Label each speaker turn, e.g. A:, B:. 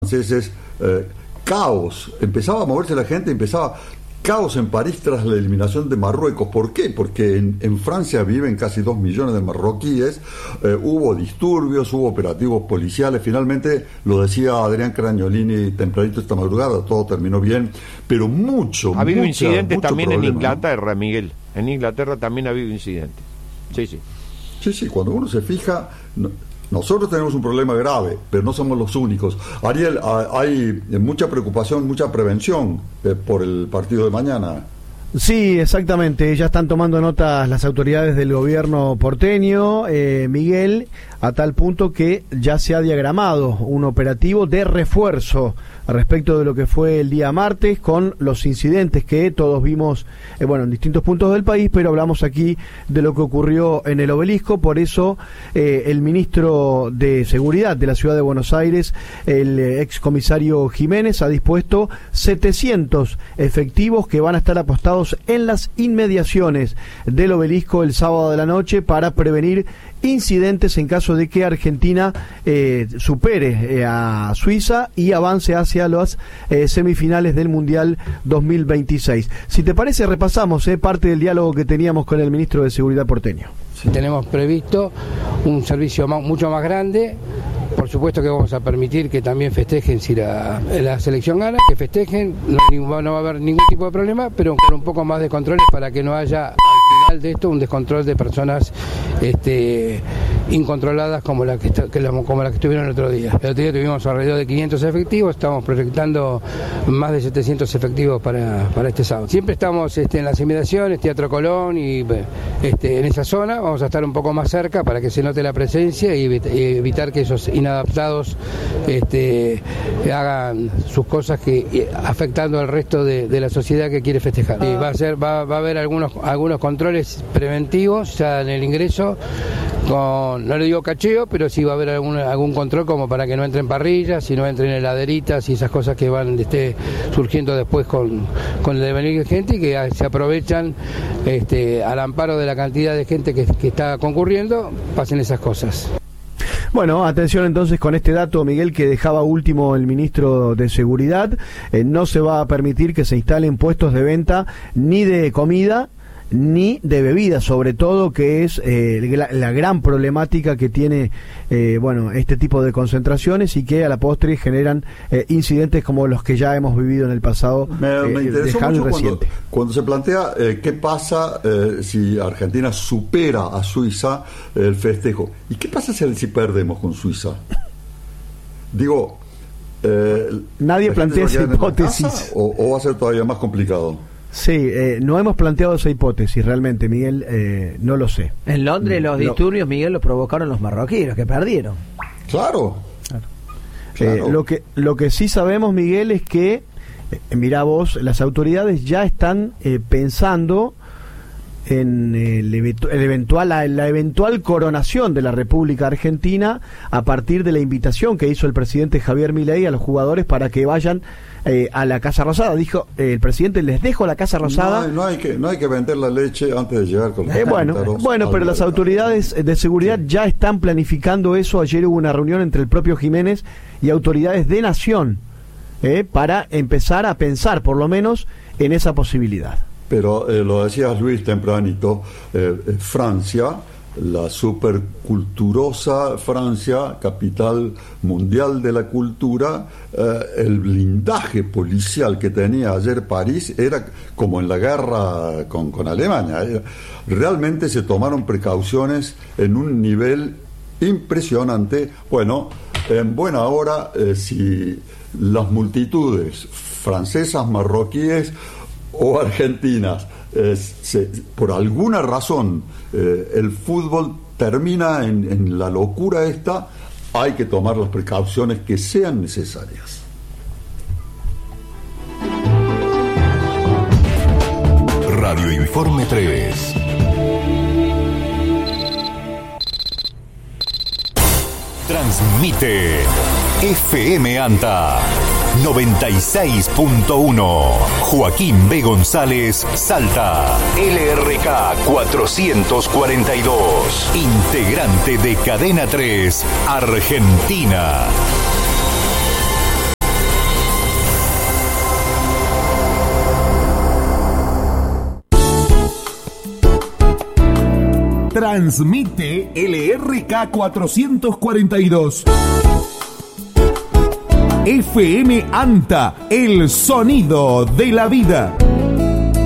A: franceses, caos, empezaba a moverse la gente, empezaba caos en París tras la eliminación de Marruecos. ¿Por qué? Porque en Francia viven casi 2 millones de marroquíes, hubo disturbios, hubo operativos policiales, finalmente, lo decía Adrián Cragnolini tempranito esta madrugada, todo terminó bien, pero
B: ha habido incidentes también
A: problema,
B: en Inglaterra, ¿no? Miguel, en Inglaterra también ha habido incidentes. Sí, cuando uno se fija, nosotros tenemos un problema grave, pero no somos los únicos. Ariel, hay mucha preocupación, mucha prevención por el partido de mañana.
C: Sí, exactamente, ya están tomando notas las autoridades del gobierno porteño, Miguel, a tal punto que ya se ha diagramado un operativo de refuerzo respecto de lo que fue el día martes, con los incidentes que todos vimos en distintos puntos del país, pero hablamos aquí de lo que ocurrió en el Obelisco. Por eso el ministro de Seguridad de la Ciudad de Buenos Aires, el excomisario Jiménez, ha dispuesto 700 efectivos que van a estar apostados en las inmediaciones del Obelisco el sábado de la noche para prevenir incidentes en caso de que Argentina supere a Suiza y avance hacia las semifinales del Mundial 2026. Si te parece, repasamos parte del diálogo que teníamos con el ministro de Seguridad porteño.
D: Sí. Tenemos previsto un servicio mucho más grande. Por supuesto que vamos a permitir que también festejen si la selección gana, que festejen, no va a haber ningún tipo de problema, pero con un poco más de controles para que no haya al final de esto un descontrol de personas incontroladas como la que estuvieron el otro día. El otro día tuvimos alrededor de 500 efectivos, estamos proyectando más de 700 efectivos para este sábado. Siempre estamos en las inmediaciones, Teatro Colón y en esa zona, vamos a estar un poco más cerca para que se note la presencia y evitar que esos inadaptados hagan sus cosas afectando al resto de la sociedad que quiere festejar. Y va a haber algunos controles preventivos ya en el ingreso, no le digo cacheo, pero sí va a haber algún control como para que no entren parrillas, y no entren heladeritas y esas cosas que van surgiendo después con el devenir de gente y que se aprovechan al amparo de la cantidad de gente que está concurriendo, pasen esas cosas.
C: Bueno, atención entonces con este dato, Miguel, que dejaba último el ministro de Seguridad. No se va a permitir que se instalen puestos de venta ni de comida ni de bebida, sobre todo, que es la gran problemática que tiene este tipo de concentraciones y que a la postre generan incidentes como los que ya hemos vivido en el pasado.
A: Me interesó mucho cuando se plantea qué pasa si Argentina supera a Suiza el festejo. ¿Y qué pasa si perdemos con Suiza? Digo,
C: nadie plantea esa hipótesis.
A: ¿O va a ser todavía más complicado?
C: Sí, no hemos planteado esa hipótesis realmente, Miguel, no lo sé.
E: En Londres los disturbios, Miguel, los provocaron los marroquíes, que perdieron.
A: Claro.
C: Lo que sí sabemos, Miguel, es que, mirá vos, las autoridades ya están pensando en la eventual coronación de la República Argentina a partir de la invitación que hizo el presidente Javier Milei a los jugadores para que vayan a la Casa Rosada. Dijo el presidente: les dejo la Casa Rosada.
A: No hay que vender la leche antes de llegar con los
C: pero las autoridades de seguridad ya están planificando eso. Ayer hubo una reunión entre el propio Jiménez y autoridades de Nación para empezar a pensar por lo menos en esa posibilidad.
A: Pero lo decías, Luis, tempranito, Francia, la superculturosa Francia, capital mundial de la cultura, el blindaje policial que tenía ayer París era como en la guerra con Alemania. Realmente se tomaron precauciones en un nivel impresionante. Bueno, en buena hora, si las multitudes francesas, marroquíes o argentinas, por alguna razón el fútbol termina en la locura esta, hay que tomar las precauciones que sean necesarias.
F: Radio Informe 3. Transmite FM ANTA 96.1. Joaquín B. González, Salta. LRK 442. Integrante de Cadena 3, Argentina.
G: Transmite LRK 442. FM ANTA, el sonido de la vida.